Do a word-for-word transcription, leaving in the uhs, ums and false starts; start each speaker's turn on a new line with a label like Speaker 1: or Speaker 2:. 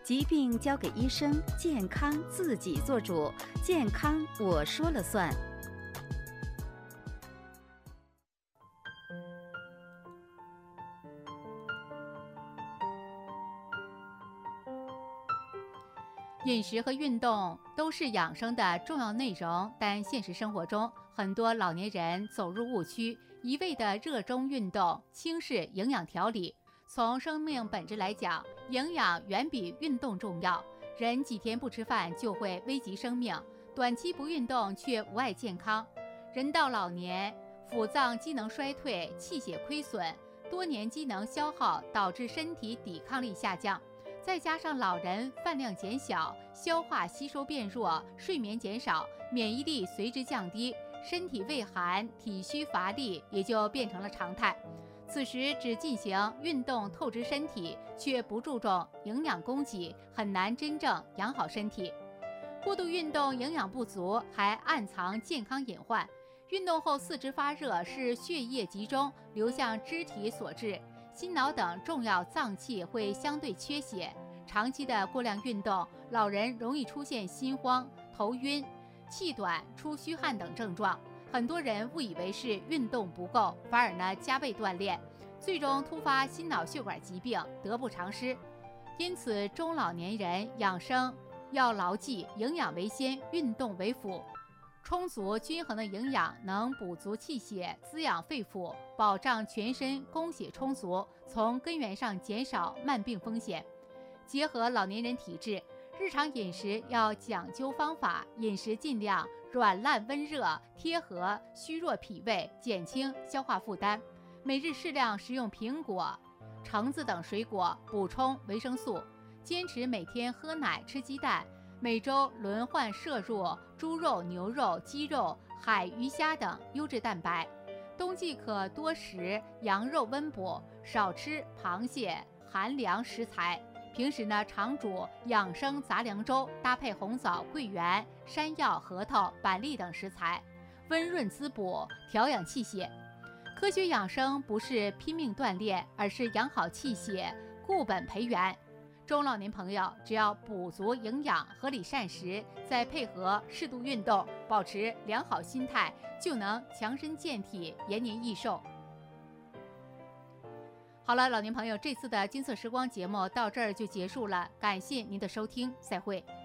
Speaker 1: 疾病交给医生，健康自己做主。健康我说了算。
Speaker 2: 饮食和运动都是养生的重要内容，但现实生活中，很多老年人走入误区，一味的热衷运动，轻视营养调理。从生命本质来讲，营养远比运动重要。人几天不吃饭就会危及生命，短期不运动却无碍健康。人到老年，腑脏机能衰退，气血亏损，多年机能消耗，导致身体抵抗力下降。再加上老人饭量减小，消化吸收变弱，睡眠减少，免疫力随之降低，身体畏寒，体虚乏力也就变成了常态。此时只进行运动透支身体，却不注重营养供给，很难真正养好身体。过度运动营养不足，还暗藏健康隐患。运动后四肢发热是血液集中流向肢体所致，心脑等重要脏器会相对缺血。长期的过量运动，老人容易出现心慌、头晕、气短、出虚汗等症状。很多人误以为是运动不够，反而呢加倍锻炼，最终突发心脑血管疾病，得不偿失。因此，中老年人养生要牢记营养为先，运动为辅。充足均衡的营养能补足气血，滋养肺腑，保障全身供血充足，从根源上减少慢病风险。结合老年人体质，日常饮食要讲究方法，饮食尽量软烂温热，贴合虚弱脾胃，减轻消化负担。每日适量食用苹果、橙子等水果，补充维生素。坚持每天喝奶、吃鸡蛋，每周轮换摄入猪肉、牛肉、鸡肉、海鱼虾等优质蛋白。冬季可多食羊肉温补，少吃螃蟹、寒凉食材。平时呢，常煮养生杂粮粥，搭配红枣、桂圆、山药、核桃、板栗等食材，温润滋补，调养气血。科学养生不是拼命锻炼，而是养好气血，固本培元。中老年朋友只要补足营养，合理膳食，再配合适度运动，保持良好心态，就能强身健体，延年益寿。好了，老年朋友，这次的金色时光节目到这儿就结束了，感谢您的收听，再会。